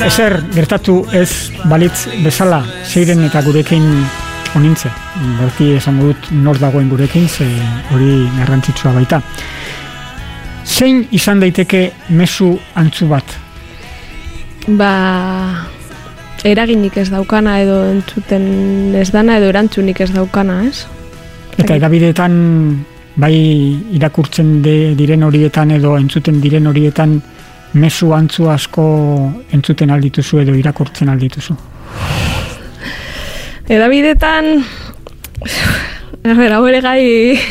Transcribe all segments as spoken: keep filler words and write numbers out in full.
ezer gertatu ez balitz bezala zeiren eta gurekin onintze. Berti esango dut nor dagoen gurekin, ze hori garrantzitsua baita. Zein izan daiteke mezu antzu bat? Ba, eraginik ez daukana edo entzuten ez dana edo erantzunik ez daukana, ez? Eta edabideetan, bai irakurtzen de, diren horietan edo entzuten diren horietan mezu antzu asko entzuten aldituzu edo irakurtzen aldituzu? Edabideetan, a ber, hau ere gai...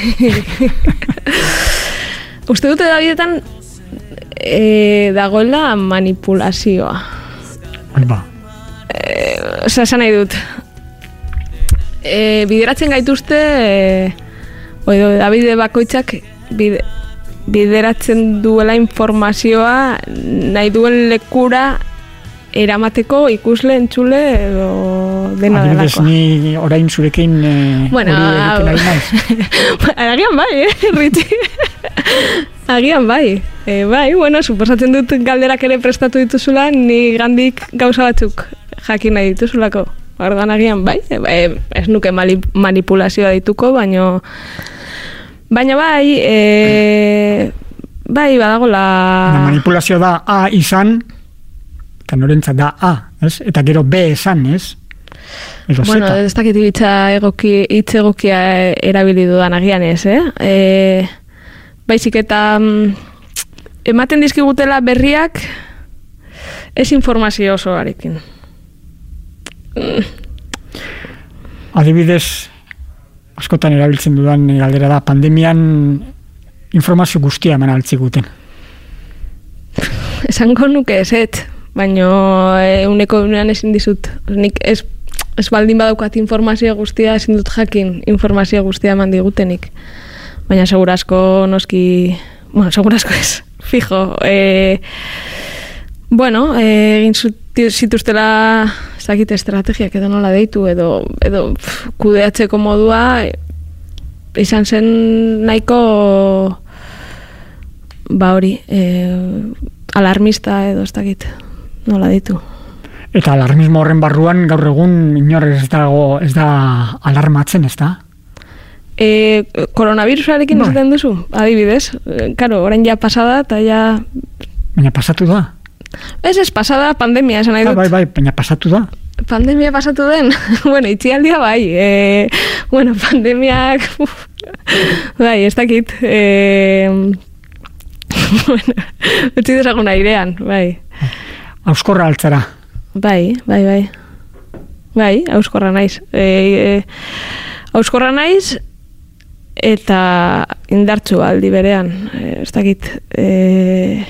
Uste dut edabideetan e, dagoela manipulazioa. Ba. E, Osa, esan nahi dut. E, bideratzen gaituzte, e, edo edabide bakoitzak bide, bideratzen duela informazioa nahi duen lekura eramateko ikusle, entzule edo dena delako. Adibidez, ni orain zurekin e, bueno, hori egiten ari naiz. Agian bai, eh, Ritzi? Agian bai. E, bai, bueno, suposatzen dut galderak ere prestatu dituzula, ni gandik gauza batzuk jakin nahi dituzulako. Orduan agian bai, e, ez nuke manipulazioa dituko, baino baina bai, e, bai badagola... Manipulazioa da A izan, eta norentzat da A, ez? Eta gero B esan, ez? Edo bueno, zeta. ez dakit hitza egoki, hitz egokia erabili dudan agian ez, eh? E, baizik eta mm, ematen dizkigutela berriak ez informazio osoarekin. Mm. Adibidez, askotan erabiltzen dudan galdera da, pandemian informazio guztia eman altziguten. Esango nuke eset, baino euneko unean ezin dizut. Nik ez, ez baldin badaukat informazio guztia, ezin dut jakin informazio guztia eman digutenik. Baina segurasko noski, bueno, segurasko ez, fijo. E, bueno, egin e, zituztela ez dakit estrategiak edo nola deitu edo, edo pf, kudeatzeko modua e, izan zen nahiko ba hori e, alarmista edo ez dakit nola deitu. Eta alarmismo horren barruan gaur egun inor ez dago ez da alarmatzen, ez da? E, koronavirusarekin bai. Esaten duzu, adibidez. E, karo, orain ja pasada eta ja... Baina pasatu da. Ez ez pasada pandemia esan nahi dut. Ah, bai, bai, baina pasatu da. Pandemia pasatu den? Bueno, itxialdia bai. E, bueno, pandemiak... Uf, bai, ez dakit. E, bueno, utzi desagun airean, bai. Auskorra altzara. Bai, bai, bai. Bai, auskorra naiz. E, e, auskorra naiz eta indartsu aldi berean. E, ez dakit... E,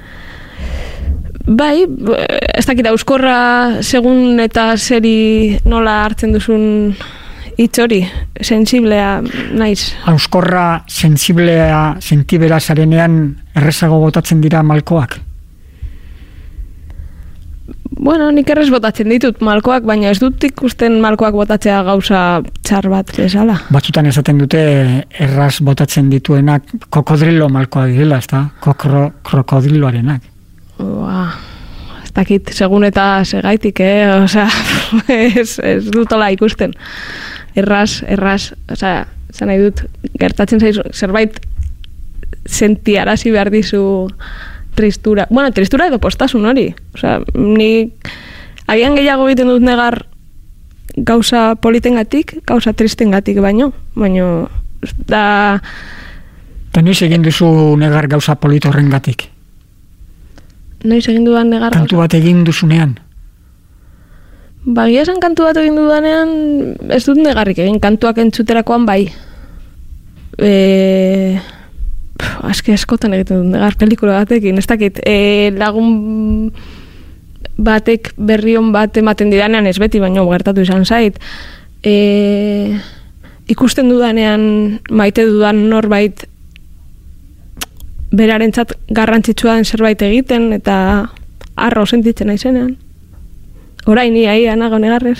bai, ez dakit auskorra segun eta zeri nola hartzen duzun hitz hori, sensiblea naiz. Auskorra, sensiblea, sentibera zarenean errezago botatzen dira malkoak? Bueno, nik errez botatzen ditut malkoak, baina ez dut ikusten malkoak botatzea gauza txar bat bezala. Batzutan esaten dute erraz botatzen dituenak kokodrilo malkoa direla, ez da? Kokro, krokodriloarenak. Ua, ez dakit, segun eta segaitik, eh? Osea, ez, ez dutola ikusten. Erraz, erraz, osea, zan nahi dut, gertatzen zaizu, zerbait sentiarazi behar dizu tristura. Bueno, tristura edo postasun hori. Osea, ni agian gehiago egiten dut negar gauza politengatik, gauza tristengatik baino, baino da... Eta noiz egin duzu negar gauza polit horrengatik? Noiz egin dudan negar gauza? Kantu bat egin duzunean? Bagia esan kantu bat egin dudanean ez dut negarrik egin, kantuak entzuterakoan bai. E... Azke askotan egiten dut negar pelikula batekin, ez dakit, e, lagun batek berrion bat ematen didanean ez beti, baino gertatu izan zait. E, ikusten dudanean maite dudan norbait berarentzat garrantzitsua den zerbait egiten eta arro sentitzen naizenean. Orain ni aia nago negarrez.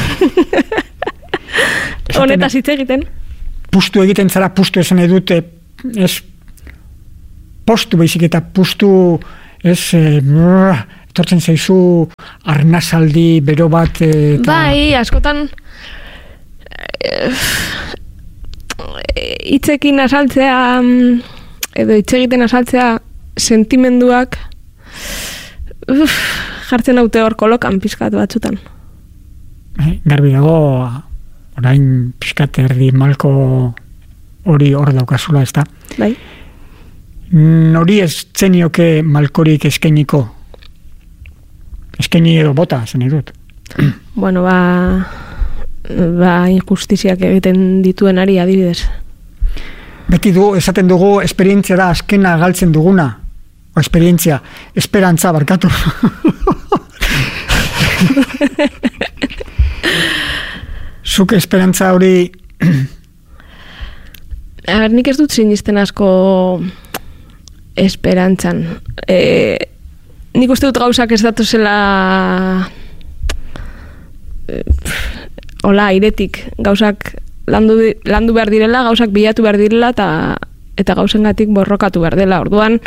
Honetaz hitz egiten. Pustu egiten zara, pustu esan edut, ez postu baizik eta pustu ez e, tortzen zaizu arnasaldi bero bat eta... Bai, askotan hitzekin azaltzea edo hitz egiten azaltzea sentimenduak uf, jartzen haute hor kolokan pizkat batzutan. Garbi dago, orain pizkat erdi malko hori hor daukazula, ez da? Bai. Nori ez zenioke malkorik eskainiko? Eskaini edo bota, zen edut. Bueno, ba, ba injustiziak egiten dituenari adibidez. Beti du, esaten dugu, esperientzia da azkena galtzen duguna. O esperientzia, esperantza barkatu. Zuk esperantza hori... A ber, nik ez dut sinisten asko esperantzan. E, nik uste dut gauzak ez datuzela e, hola, airetik. Gauzak landu, landu behar direla, gauzak bilatu behar direla eta, eta gauzengatik borrokatu behar dela. Orduan,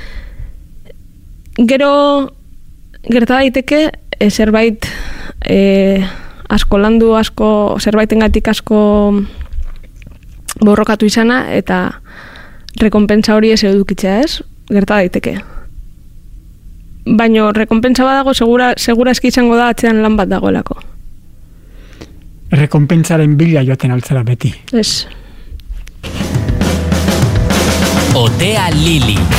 gero gerta daiteke e, zerbait e, asko landu, asko zerbaitengatik asko borrokatu izana eta rekonpensa hori ez edukitzea, ez? Gerta daiteke. Baina rekonpensa badago segura, segura eski izango da atzean lan bat dagoelako. Rekonpentsaren bila joaten altzera beti. Ez. Otea Lili.